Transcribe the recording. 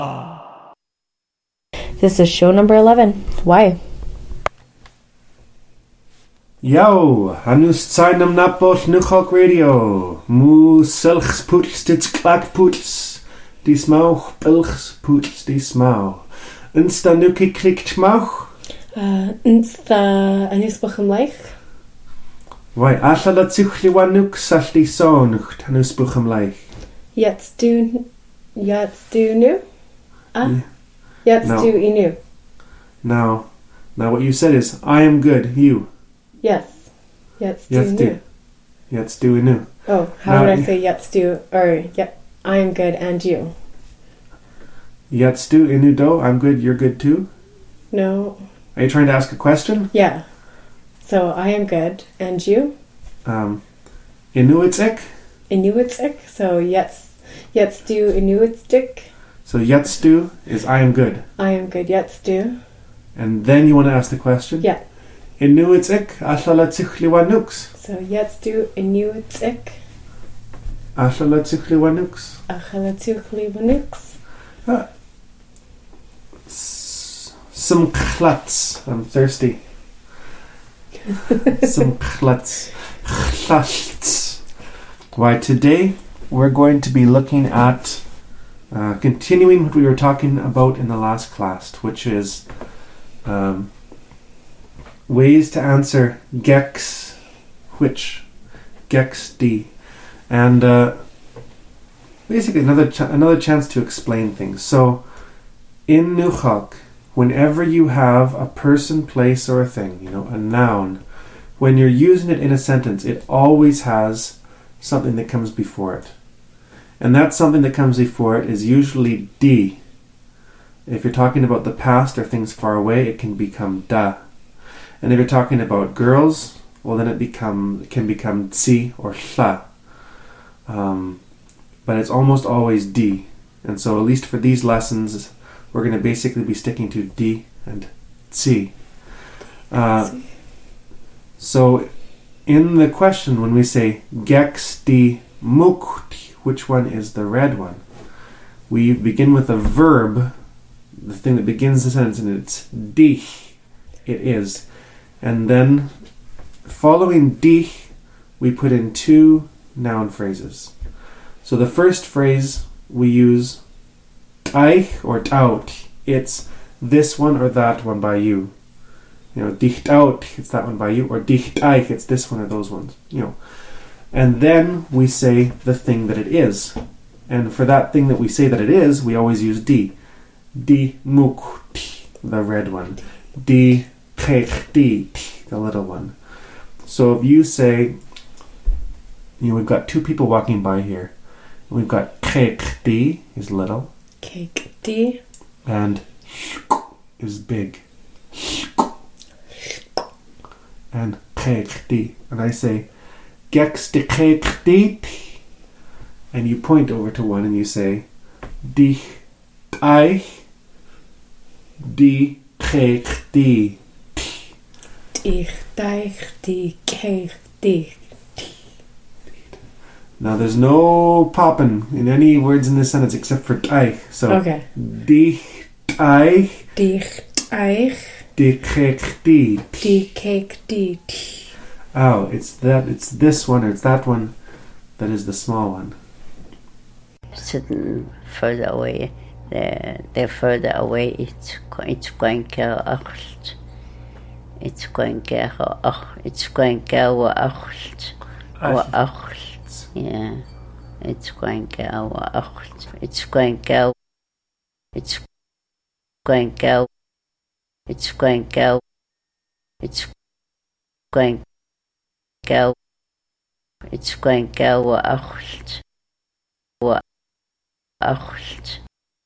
This is show number 11. Why? Yo, anus tsainam napot nuchok radio. Mu selchs puts dit klak puts. Dis mauch pilchs puts dis mau. Insta nuki klikt mauch. Insta anus buchem leich. Wai alla la tsuchli wanuk salti sonucht anus buchem leich. Jetzt du nu? Yeah. Jetzt No. du inu. Now what you said is, I am good, you. Yes. Jetzt du Jetzt nu. du. Jetzt du inu. Oh, how Now- would I say jetzt du, or I am good and you? Jetzt du inu do, I'm good, you're good too. No. Are you trying to ask a question? Yeah. So I am good and you? Inuitsik. Inuitsik. So jetzt du inuitsik. So jetzt du is I am good. I am good. Jetzt du. And then you want to ask the question? Yeah. Inuitsik alla la tsuchli wanuks. So jetzt du inuitsik. Alla la tsuchli wanuks. Achalatuchli banuks. Some klats. I'm thirsty. Some klats. Chlats. Why, today we're going to be looking at continuing what we were talking about in the last class, which is ways to answer gex which. Gex d. And basically another chance to explain things. So in Nuchak, whenever you have a person, place, or a thing, a noun, when you're using it in a sentence, it always has something that comes before it. And that something that comes before it is usually di. If you're talking about the past or things far away, it can become da. And if you're talking about girls, well, then it can become tsi or hla. But it's almost always di. And so at least for these lessons, we're going to basically be sticking to di and tsi. So in the question, when we say gex di mukti, which one is the red one? We begin with a verb, the thing that begins the sentence, and it's di. It is. And then following di, we put in two noun phrases. So the first phrase we use taich or taut. It's this one or that one by you. Dich taut, it's that one by you, or dich taich, it's this one or those ones. And then we say the thing that it is. And for that thing that we say that it is, we always use di. Di mukti, the red one. Di kechti, the little one. So if you say, we've got two people walking by here. We've got kechti is little. Cake D. And is big. And kechti. And I say, gex de kechti. And you point over to one and you say, dich eich di kechti. Ich deich die cake D. Now there's no popping in any words in this sentence except for eich. So Okay. dich eich Dich eich di kechti. die cake D. Oh, it's this one or it's that one that is the small one. Sitting further away, they're further away. It's going to acht. It's going to acht. Yeah, it's going to acht. It's going to. It's going to. It's going to. It's going to. It's going to acht. Acht.